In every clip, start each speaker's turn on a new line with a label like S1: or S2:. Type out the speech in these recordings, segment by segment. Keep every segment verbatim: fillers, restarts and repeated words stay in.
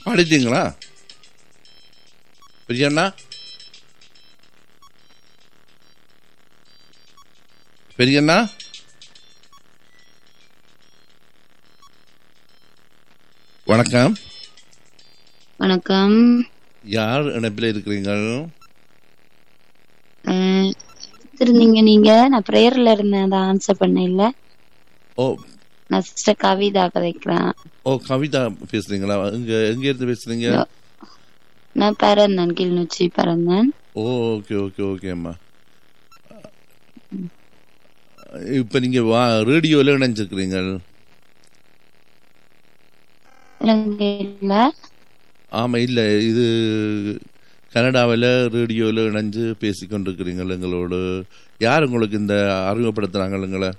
S1: பாடிட்டீங்களா பெரியண்ணா? பெரியண்ணா வணக்கம்.
S2: வணக்கம்.
S1: யார் இணைப்பில் இருக்கிறீர்கள்?
S2: அஹ், இருந்தீங்க நீங்க? நான் பிரேயர்ல இருந்தேன், அதை ஆன்சர் பண்ண இல்ல.
S1: ஓ
S2: நான் சிஸ்டர் கவிதா கதைக்கிறேன்.
S1: ஓ கவிதா பேசுறீங்களா? எங்க எங்க இருந்து பேசுறீங்க?
S2: நான் பிறந்தேன், கிளிநொச்சி பிறந்தேன்.
S1: ஓ ஓகே ஓகே ஓகே அம்மா. இப்ப நீங்க வா ரேடியோல இணைஞ்சிருக்கிறீங்க?
S2: இலங்கையில.
S1: ஆமா, இல்ல இது கனடாவில் ரேடியோல இணைஞ்சு பேசிக்கொண்டிருக்கிறீங்க எங்களோடு. யார் உங்களுக்கு இந்த அறிமுகப்படுத்துறாங்க எங்களை?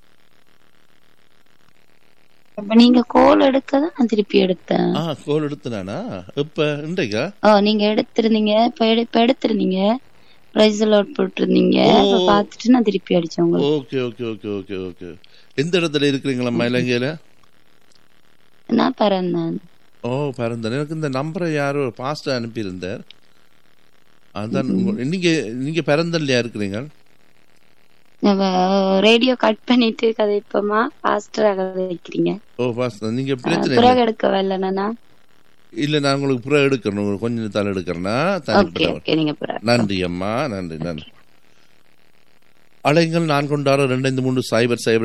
S2: அப்ப நீங்க கோல் எடுக்கதான் நான் திருப்பி எடுத்தேன்.
S1: ஆ கோல் எடுத்துனானா? இப்ப இன்றைக்கா?
S2: ஓ, நீங்க எடுத்திருந்தீங்க, இப்ப எடு- இப்ப எடுத்திருந்தீங்க, பிரைஸ் லோட் போட்டிருந்தீங்க. அப்ப பாத்துட்டு நான் திருப்பி அடிச்சேன் உங்களுக்கு.
S1: Okay okay okay okay okay. எந்த இடத்துல இருக்கிறீங்களா இலங்கையில?
S2: நான் பிறந்தேன்.
S1: ஓ பரந்தன். எனக்கு இந்த நம்பரை யாரோ பாஸ்டர் அனுப்பியிருந்தார். அதான் உங்க- நீங்க நீங்க பரந்தன்லையா இருக்கிறீங்க?
S2: ரேடியோ கட் பண்ணிட்டு கதைப்போமா, பாஸ்டரா கதைக்கிறீங்க?
S1: ஓ பாஸ்டர், நீங்க பிரச்சனை
S2: பிறகு
S1: இல்லை.
S2: எடுக்க வரலனா?
S1: இல்ல நான் உங்களுக்கு புற எடுக்கணும், கொஞ்சம் தலை எடுக்கிறேன்னா
S2: ஓகே
S1: தனிப்பட்டவர்.
S2: ஓகே, நீங்க பிறகு.
S1: நன்றி அம்மா, நன்றி நன்றி. அலைங்கள் நான் கொண்டாட ரெண்டு ஐந்து மூன்று சைபர் சைபர்